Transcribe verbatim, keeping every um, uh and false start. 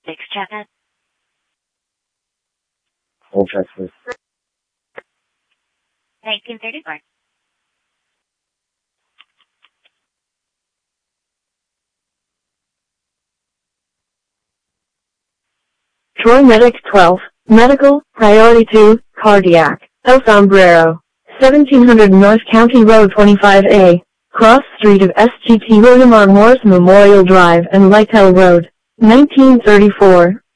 six check-in. Full check, please. nineteen thirty-four. Troy Medic twelve, Medical, Priority two, Cardiac, El Sombrero, seventeen hundred North County Road twenty-five A, Cross Street of S G T William R. Morris Memorial Drive and Lytel Road, nineteen thirty-four.